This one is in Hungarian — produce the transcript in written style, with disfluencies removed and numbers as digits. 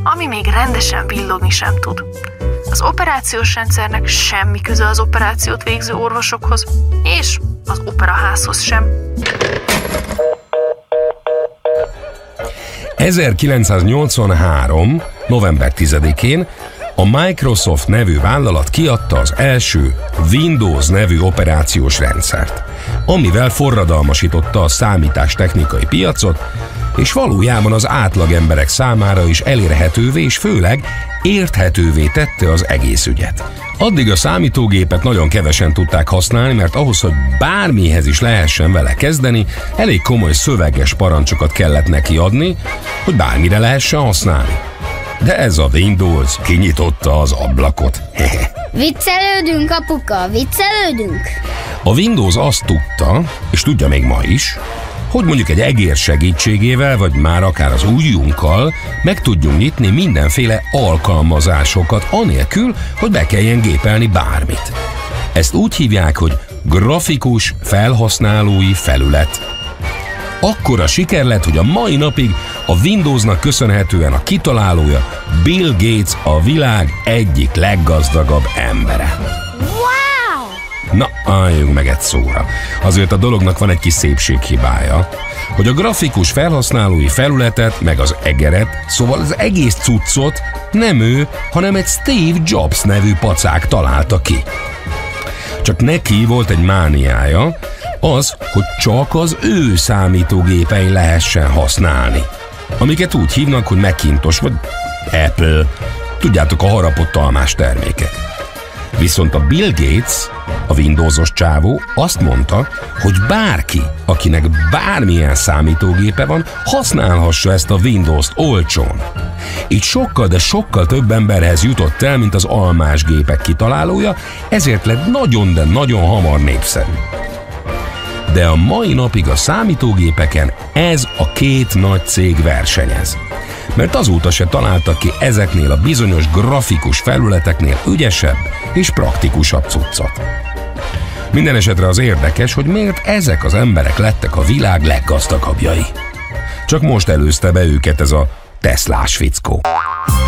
ami még rendesen villogni sem tud. Az operációs rendszernek semmi köze az operációt végző orvosokhoz, és az operaházhoz sem. 1983. november 10-én a Microsoft nevű vállalat kiadta az első Windows nevű operációs rendszert, amivel forradalmasította a számítástechnikai piacot, és valójában az átlagemberek számára is elérhetővé és főleg érthetővé tette az egész ügyet. Addig a számítógépet nagyon kevesen tudták használni, mert ahhoz, hogy bármihez is lehessen vele kezdeni, elég komoly szöveges parancsokat kellett neki adni, hogy bármire lehessen használni. De ez a Windows kinyitotta az ablakot. Viccelődünk, apuka, viccelődünk? A Windows azt tudta, és tudja még ma is, hogy mondjuk egy egér segítségével, vagy már akár az ujjunkkal meg tudjunk nyitni mindenféle alkalmazásokat, anélkül, hogy be kelljen gépelni bármit. Ezt úgy hívják, hogy grafikus felhasználói felület. Akkora siker lett, hogy a mai napig a Windowsnak köszönhetően a kitalálója Bill Gates a világ egyik leggazdagabb embere. Wow! Na, álljunk meg egy szóra. Azért a dolognak van egy kis szépséghibája, hogy a grafikus felhasználói felületet, meg az egeret, szóval az egész cuccot nem ő, hanem egy Steve Jobs nevű pacák találta ki. Csak neki volt egy mániája, az, hogy csak az ő számítógépein lehessen használni, amiket úgy hívnak, hogy Macintosh vagy Apple, tudjátok, a harapott almás termékek. Viszont a Bill Gates, a Windowsos csávó azt mondta, hogy bárki, akinek bármilyen számítógépe van, használhassa ezt a Windows-t olcsón. Így sokkal, de sokkal több emberhez jutott el, mint az almás gépek kitalálója, ezért lett nagyon, de nagyon hamar népszerű. De a mai napig a számítógépeken ez a két nagy cég versenyez. Mert azóta se találtak ki ezeknél a bizonyos grafikus felületeknél ügyesebb és praktikusabb cuccot. Minden esetre az érdekes, hogy miért ezek az emberek lettek a világ leggazdagabbjai. Csak most előzte be őket ez a Teslás fickó.